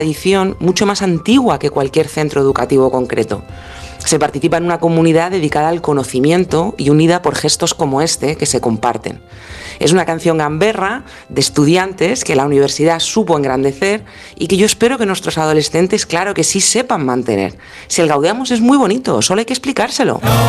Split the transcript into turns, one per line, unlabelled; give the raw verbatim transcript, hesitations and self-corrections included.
tradición mucho más antigua que cualquier centro educativo concreto. Se participa en una comunidad dedicada al conocimiento y unida por gestos como este que se comparten. Es una canción gamberra de estudiantes que la universidad supo engrandecer y que yo espero que nuestros adolescentes, claro que sí, sepan mantener. Si el Gaudeamus es muy bonito, solo hay que explicárselo.